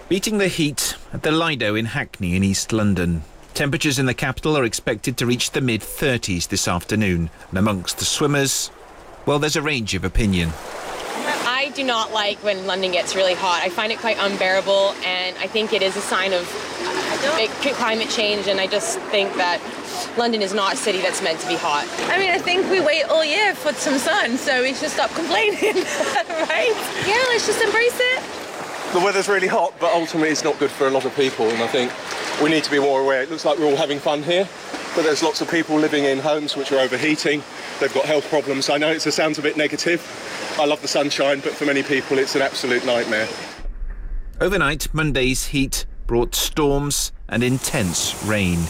Beating the heat at the Lido in Hackney in East London. Temperatures in the capital are expected to reach the mid-30s this afternoon. And amongst the swimmers, well, there's a range of opinion. I do not like when London gets really hot. I find it quite unbearable, and I think it is a sign of climate change, and I just think that London is not a city that's meant to be hot. I mean, I think we wait all year for some sun, so we should stop complaining, right? Yeah, let's just embrace it. The weather's really hot, but ultimately it's not good for a lot of people, and I think we need to be more aware. It looks like we're all having fun here, but there's lots of people living in homes which are overheating. They've got health problems. I know it sounds a bit negative. I love the sunshine, but for many people it's an absolute nightmare. Overnight, Monday's heat brought storms and intense rain.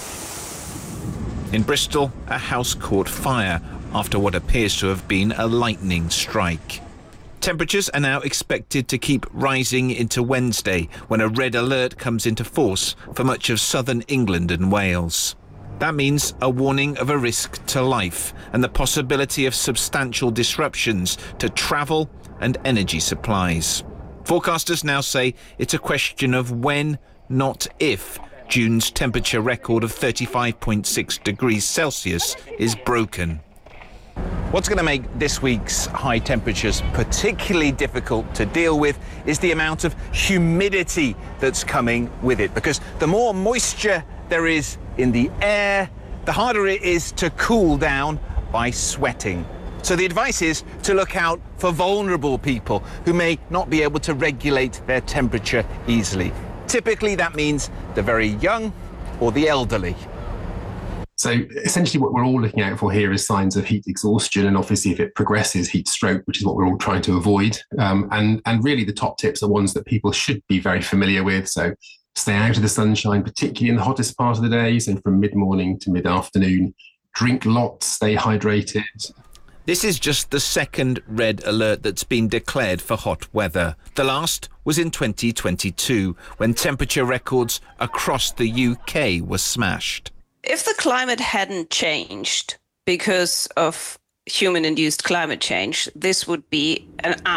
In Bristol, a house caught fire after what appears to have been a lightning strike. Temperatures are now expected to keep rising into Wednesday, when a red alert comes into force for much of southern England and Wales. That means a warning of a risk to life and the possibility of substantial disruptions to travel and energy supplies. Forecasters now say it's a question of when, not if, June's temperature record of 35.6 degrees Celsius is broken. What's going to make this week's high temperatures particularly difficult to deal with is the amount of humidity that's coming with it, because the more moisture there is in the air, the harder it is to cool down by sweating. So the advice is to look out for vulnerable people who may not be able to regulate their temperature easily. Typically that means the very young or the elderly. So essentially what we're all looking out for here is signs of heat exhaustion, and obviously if it progresses, heat stroke, which is what we're all trying to avoid. And really the top tips are ones that people should be very familiar with. So stay out of the sunshine, particularly in the hottest part of the day, so from mid-morning to mid-afternoon. Drink lots, stay hydrated. This is just the second red alert that's been declared for hot weather. The last was in 2022, when temperature records across the UK were smashed. If the climate hadn't changed because of human-induced climate change, this would be an